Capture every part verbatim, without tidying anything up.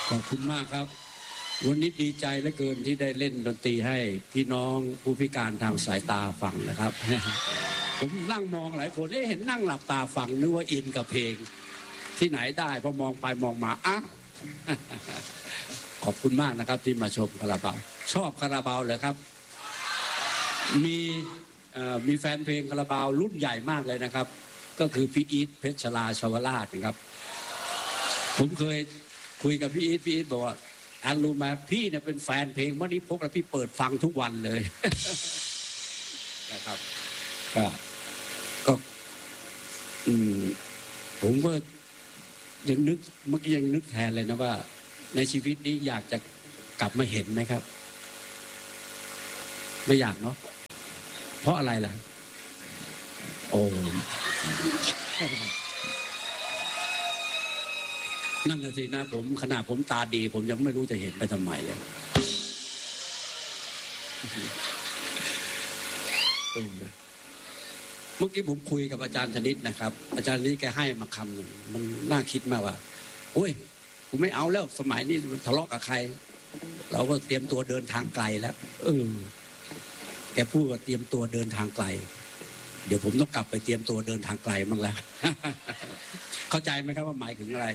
ขอบคุณมากครับวันนี้ดีใจเหลือเกินที่ได้เล่นดนตรีให้พี่น้องผู้พิการทางสายตาฟังนะครับ ผมนั่งมองหลายคนเอ๊ะเห็นนั่งหลับตาฟังนึกว่าอินกับเพลงที่ไหนได้พอมองไปมองมาอ่ะ ขอบคุณมากนะครับที่มาชมคาราบาวชอบคาราบาวเลยครับมีมีแฟนเพลงคาราบาวรุ่นใหญ่มากเลยนะครับก็คือพี่อีทเพชรชลาชวราชนะครับผมเคยคุยกับพี่อีทพี่อีทบอกว่าอันรู้ไหมพี่เนี่ยเป็นแฟนเพลงวันนี้พกแล้วพี่เปิดฟังทุกวันเลย นะครับก็ก็อืมผมก็ยังนึกเมื่อกี้ยังนึกแทนเลยนะว่าในชีวิตนี้อยากจะกลับมาเห็นไหมครับไม่อยากเนาะเพราะอะไรล่ะโอ้นั่นแหละสินะผมขนาดผมตาดีผมยังไม่รู้จะเห็นไปทำไมเลยเมื่อกี้ผมคุยกับอาจารย์ธนิตนะครับอาจารย์นี้แกให้มาคำหนึ่งมันน่าคิดมากว่าโอ้ยกูไม่เอาแล้วสมัยนี้มันทะเลาะกับใครเราก็เตรียมตัวเดินทางไกลแล้วเออแกพูดว่าเตรียมตัวเดินทางไกลเดี๋ยวผมต้องกลับไปเตรียมตัวเดินทางไกลบ้างแล้ว เข้าใจไหมครับว่าหมายถึงอะไร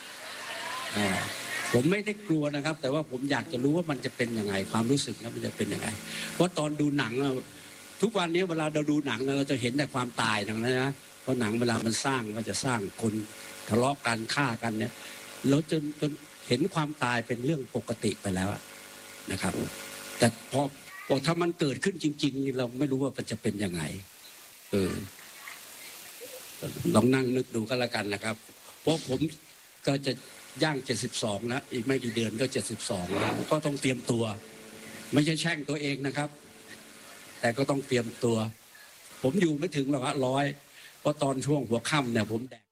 ผมไม่ได้กลัวนะครับแต่ว่าผมอยากจะรู้ว่ามันจะเป็นยังไงความรู้สึกนั้นมันจะเป็นยังไงเพราะตอนดูหนังทุกวันนี้เวลาเราดูหนังเราจะเห็นแต่ความตายทั้งนั้นนะเพราะหนังเวลามันสร้างมันจะสร้างคนทะเลาะกันฆ่ากันเนี่ยเราจนจนเห็นความตายเป็นเรื่องปกติไปแล้วนะครับแต่พอพอถ้ามันเกิดขึ้นจริงๆเราไม่รู้ว่ามันจะเป็นยังไงเออลองนั่งนึกดูก็แล้วกันนะครับเพราะผมก็จะย่างเจ็ดสิบสองแล้วอีกไม่กี่เดือนก็เจ็ดสิบสองแล้วก็ต้องเตรียมตัวไม่ใช่แช่งตัวเองนะครับแต่ก็ต้องเตรียมตัวผมอยู่ไม่ถึงหรอกฮะร้อยเพราะตอนช่วงหัวค่ำเนี่ยผมแดก